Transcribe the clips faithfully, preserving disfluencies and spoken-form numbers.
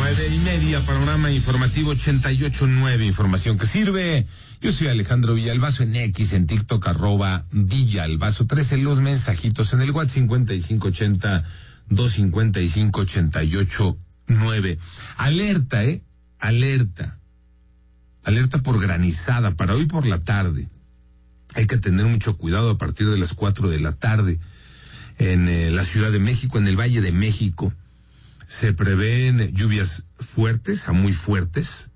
Nueve y media, panorama informativo ochenta y ocho nueve, información que sirve. Yo soy Alejandro Villalbazo en X, en TikTok, arroba Villalbazo trece, los mensajitos en el WhatsApp cincuenta y cinco ochenta, doscientos cincuenta y cinco, ochenta y ocho nueve. Alerta, eh, alerta. Alerta por granizada para hoy por la tarde. Hay que tener mucho cuidado a partir de las cuatro de la tarde en eh, la Ciudad de México, en el Valle de México. Se prevén lluvias fuertes a muy fuertes,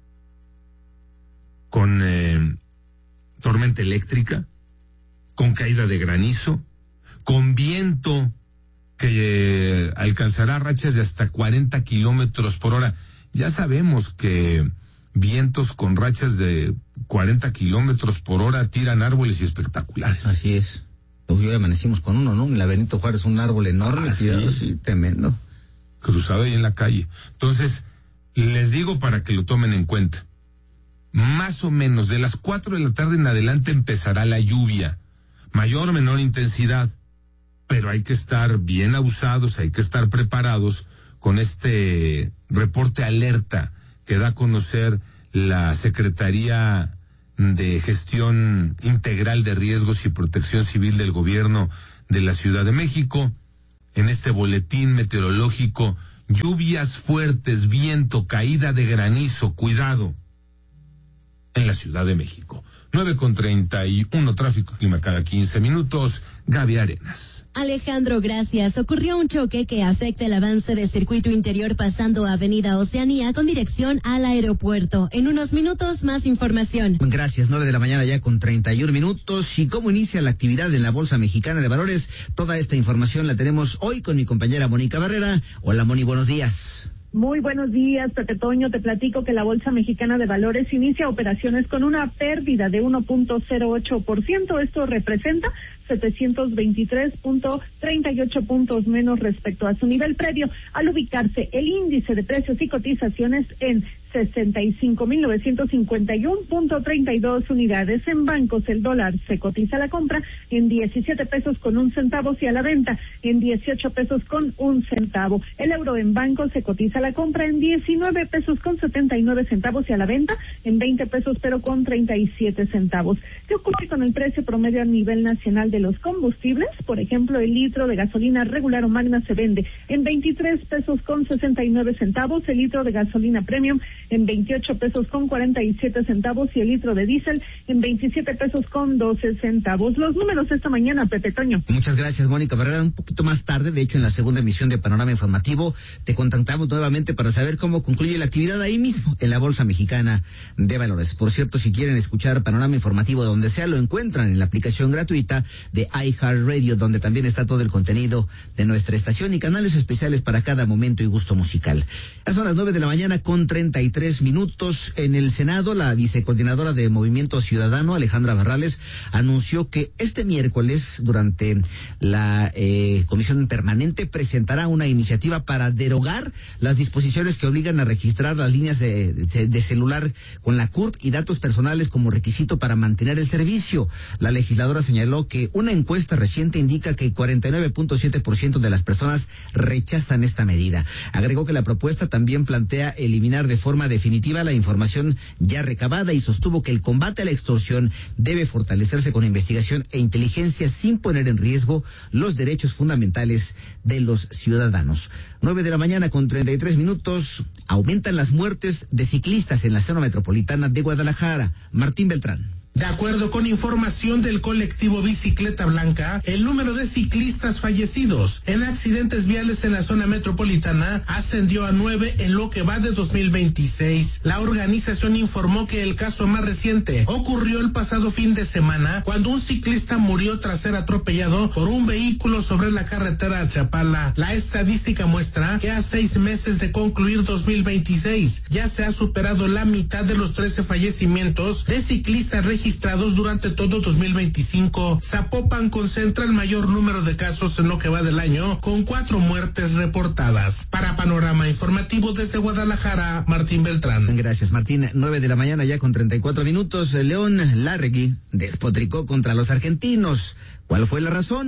con eh, tormenta eléctrica, con caída de granizo, con viento que eh, alcanzará rachas de hasta cuarenta kilómetros por hora. Ya sabemos que vientos con rachas de cuarenta kilómetros por hora tiran árboles y espectaculares. Así es. Hoy amanecimos con uno, ¿no? En la Benito Juárez, un árbol enorme, ah, tirado, sí. sí, tremendo. Cruzado ahí en la calle. Entonces, les digo para que lo tomen en cuenta. Más o menos de las cuatro de la tarde en adelante empezará la lluvia. Mayor o menor intensidad. Pero hay que estar bien abusados, hay que estar preparados con este reporte alerta que da a conocer la Secretaría de Gestión Integral de Riesgos y Protección Civil del Gobierno de la Ciudad de México. En este boletín meteorológico, lluvias fuertes, viento, caída de granizo, cuidado, en la Ciudad de México. nueve con treinta y uno, tráfico, clima cada quince minutos, Gaby Arenas. Alejandro, gracias. Ocurrió un choque que afecta el avance de circuito interior pasando Avenida Oceanía con dirección al aeropuerto. En unos minutos, más información. Gracias, nueve de la mañana ya con treinta y un minutos. ¿Y cómo inicia la actividad en la Bolsa Mexicana de Valores? Toda esta información la tenemos hoy con mi compañera Mónica Barrera. Hola, Moni, buenos días. Muy buenos días, Pepe Toño. Te platico que la Bolsa Mexicana de Valores inicia operaciones con una pérdida de uno punto cero ocho por ciento. Esto representa setecientos veintitrés punto treinta y ocho puntos menos respecto a su nivel previo, al ubicarse el índice de precios y cotizaciones en sesenta y cinco mil novecientos cincuenta y uno punto treinta y dos unidades. En bancos el dólar se cotiza a la compra en diecisiete pesos con un centavo y a la venta en dieciocho pesos con un centavo. El euro en bancos se cotiza a la compra en diecinueve pesos con setenta y nueve centavos y a la venta en veinte pesos pero con treinta y siete centavos. ¿Qué ocurre con el precio promedio a nivel nacional de los combustibles? Por ejemplo, el litro de gasolina regular o magna se vende en veintitrés pesos con sesenta y nueve centavos, el litro de gasolina premium en veintiocho pesos con cuarenta y siete centavos y el litro de diésel en veintisiete pesos con doce centavos. Los números esta mañana, Pepe Toño. Muchas gracias, Mónica Barrera. Un poquito más tarde, de hecho en la segunda emisión de Panorama Informativo, te contactamos nuevamente para saber cómo concluye la actividad ahí mismo, en la Bolsa Mexicana de Valores. Por cierto, si quieren escuchar Panorama Informativo donde sea, lo encuentran en la aplicación gratuita de iHeartRadio, donde también está todo el contenido de nuestra estación y canales especiales para cada momento y gusto musical. Ya son las nueve de la mañana con treinta y tres minutos. En el Senado, la vicecoordinadora de Movimiento Ciudadano, Alejandra Barrales, anunció que este miércoles, durante la eh, comisión permanente, presentará una iniciativa para derogar las disposiciones que obligan a registrar las líneas de, de, de celular con la C U R P y datos personales como requisito para mantener el servicio. La legisladora señaló que una encuesta reciente indica que cuarenta y nueve punto siete por ciento de las personas rechazan esta medida. Agregó que la propuesta también plantea eliminar de forma definitiva la información ya recabada y sostuvo que el combate a la extorsión debe fortalecerse con investigación e inteligencia sin poner en riesgo los derechos fundamentales de los ciudadanos. Nueve de la mañana con treinta y tres minutos. Aumentan las muertes de ciclistas en la zona metropolitana de Guadalajara. Martín Beltrán. De acuerdo con información del colectivo Bicicleta Blanca, el número de ciclistas fallecidos en accidentes viales en la zona metropolitana ascendió a nueve en lo que va de dos mil veintiséis. La organización informó que el caso más reciente ocurrió el pasado fin de semana, cuando un ciclista murió tras ser atropellado por un vehículo sobre la carretera a Chapala. La estadística muestra que a seis meses de concluir dos mil veintiséis ya se ha superado la mitad de los trece fallecimientos de ciclistas registrados registrados durante todo dos mil veinticinco. Zapopan concentra el mayor número de casos en lo que va del año, con cuatro muertes reportadas. Para Panorama Informativo desde Guadalajara, Martín Beltrán. Gracias, Martín. Nueve de la mañana ya con treinta y cuatro minutos. León Larregui despotricó contra los argentinos. ¿Cuál fue la razón?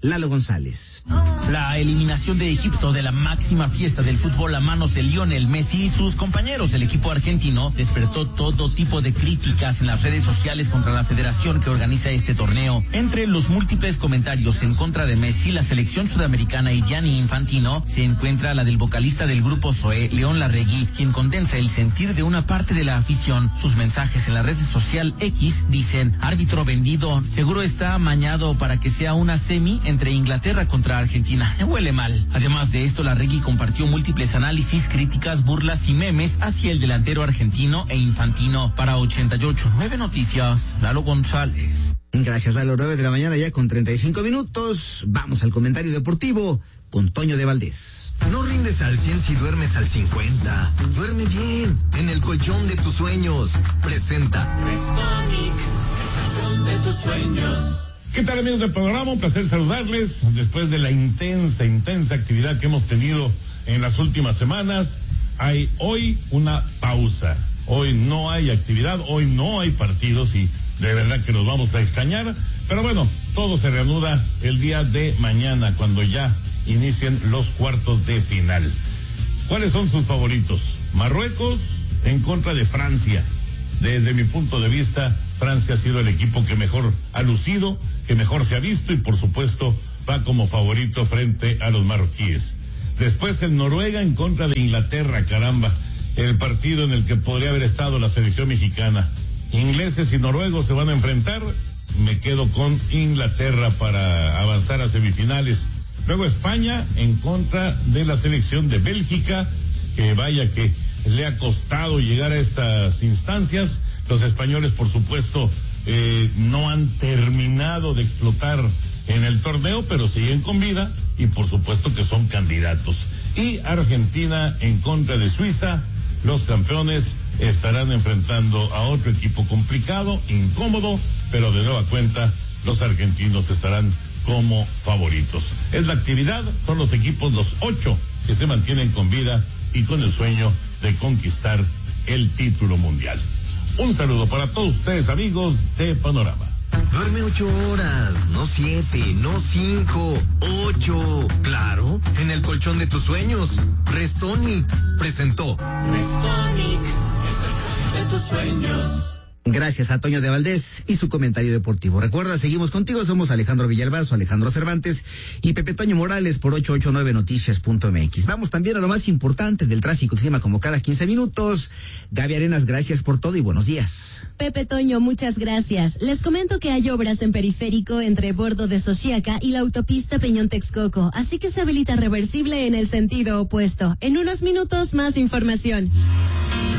Lalo González. La eliminación de Egipto de la máxima fiesta del fútbol a manos de Lionel Messi y sus compañeros del equipo argentino despertó todo tipo de críticas en las redes sociales contra la federación que organiza este torneo. Entre los múltiples comentarios en contra de Messi, la selección sudamericana y Gianni Infantino, se encuentra la del vocalista del grupo Zoé, León Larregui, quien condensa el sentir de una parte de la afición. Sus mensajes en la red social X dicen: árbitro vendido, seguro está amañado para que sea una semi entre Inglaterra contra Argentina. Huele mal. Además de esto, Larregui compartió múltiples análisis, críticas, burlas y memes hacia el delantero argentino e Infantino. Para ochenta y ocho punto nueve Noticias, Lalo González. Gracias, a las nueve de la mañana ya con treinta y cinco minutos. Vamos al comentario deportivo con Toño de Valdés. No rindes al cien si duermes al cincuenta. Duerme bien en el colchón de tus sueños. Presenta Restonic, el colchón de tus sueños. ¿Qué tal, amigos del programa? Un placer saludarles después de la intensa, intensa actividad que hemos tenido en las últimas semanas. Hay hoy una pausa. Hoy no hay actividad, hoy no hay partidos y de verdad que nos vamos a extrañar. Pero bueno, todo se reanuda el día de mañana cuando ya inicien los cuartos de final. ¿Cuáles son sus favoritos? Marruecos en contra de Francia. Desde mi punto de vista, Francia ha sido el equipo que mejor ha lucido, que mejor se ha visto y por supuesto va como favorito frente a los marroquíes. Después el Noruega en contra de Inglaterra, caramba, el partido en el que podría haber estado la selección mexicana. Ingleses y noruegos se van a enfrentar, me quedo con Inglaterra para avanzar a semifinales. Luego España en contra de la selección de Bélgica, que vaya que le ha costado llegar a estas instancias. Los españoles, por supuesto, eh, no han terminado de explotar en el torneo, pero siguen con vida y por supuesto que son candidatos. Y Argentina en contra de Suiza, los campeones estarán enfrentando a otro equipo complicado, incómodo, pero de nueva cuenta los argentinos estarán como favoritos. Es la actividad, son los equipos, los ocho que se mantienen con vida y con el sueño de conquistar el título mundial. Un saludo para todos ustedes, amigos de Panorama. Duerme ocho horas, no siete, no cinco, ocho. Claro, en el colchón de tus sueños. Restonic presentó Restonic, el colchón de tus sueños. Gracias a Toño de Valdés y su comentario deportivo. Recuerda, seguimos contigo, somos Alejandro Villalbazo, Alejandro Cervantes y Pepe Toño Morales por ocho ocho nueve noticias punto m x. Vamos también a lo más importante del tráfico y clima como cada quince minutos. Gaby Arenas, gracias por todo y buenos días. Pepe Toño, muchas gracias. Les comento que hay obras en periférico entre Bordo de Xochiaca y la autopista Peñón Texcoco, así que se habilita reversible en el sentido opuesto. En unos minutos más información.